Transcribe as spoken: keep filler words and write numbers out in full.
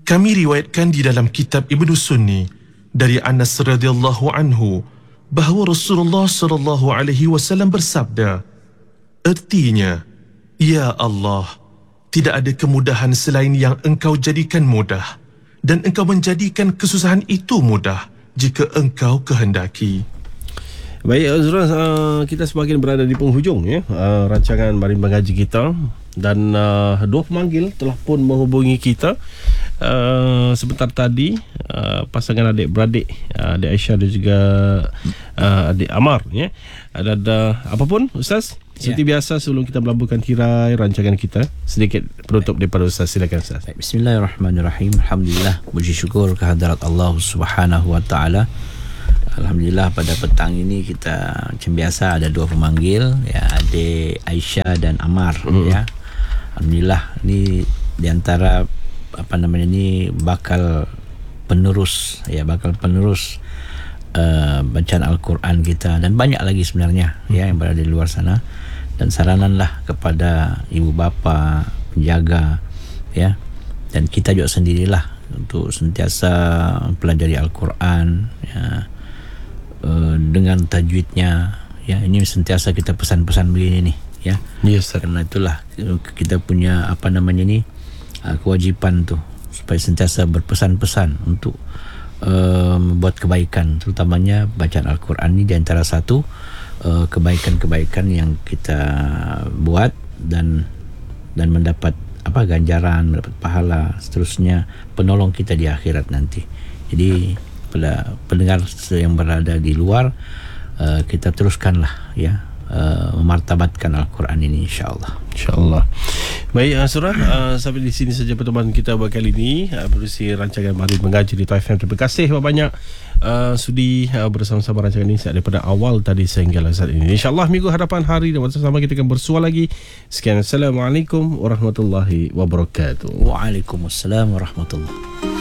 Kami riwayatkan di dalam kitab Ibnu Sunni dari Anas radhiyallahu anhu bahawa Rasulullah sallallahu alaihi wasallam bersabda, artinya, ya Allah, tidak ada kemudahan selain yang Engkau jadikan mudah, dan Engkau menjadikan kesusahan itu mudah jika Engkau kehendaki. Baik Azrul, uh, kita semakin berada di penghujung ya uh, rancangan Mari Mengaji kita, dan uh, dua pemanggil telah pun menghubungi kita uh, sebentar tadi, uh, pasangan adik-beradik, uh, adik Aisyah dan juga uh, adik Amar ya. Ada, ada apapun Ustaz, seperti ya. Biasa sebelum kita melaburkan tirai rancangan kita, sedikit penutup daripada Ustaz, silakan Ustaz. Bismillahirrahmanirrahim. Alhamdulillah, puji syukur kehadirat Allah Subhanahu wa taala. Alhamdulillah, pada petang ini kita macam biasa ada dua pemanggil ya, adik Aisyah dan Amar mm. ya. Alhamdulillah, ni di antara apa namanya ni bakal penerus ya, bakal penerus uh, bacaan Al-Quran kita, dan banyak lagi sebenarnya mm. ya yang berada di luar sana. Dan sarananlah kepada ibu bapa, penjaga ya, dan kita juga sendirilah untuk sentiasa mempelajari Al-Quran ya, Uh, dengan tajwidnya ya. Ini sentiasa kita pesan-pesan begini nih ya. Yes, karena itulah kita punya apa namanya ni uh, kewajipan tuh supaya sentiasa berpesan-pesan untuk uh, membuat kebaikan, terutamanya bacaan Al-Quran ini di antara satu uh, kebaikan-kebaikan yang kita buat dan dan mendapat apa ganjaran, mendapat pahala, seterusnya penolong kita di akhirat nanti. Jadi pada pendengar yang berada di luar, uh, kita teruskanlah ya, uh, memartabatkan Al-Quran ini, insya-Allah. Insya-Allah. Baik Surah, uh, sampai di sini saja pertemuan kita buat kali ini. Uh, produksi rancangan Mari Mengaji di T F M. Terima kasih banyak uh, sudi uh, bersama-sama rancangan ini daripada awal tadi sehingga saat ini. Insya-Allah minggu hadapan hari dan waktu sama kita akan bersua lagi. Sekian, assalamualaikum warahmatullahi wabarakatuh. Waalaikumsalam warahmatullahi.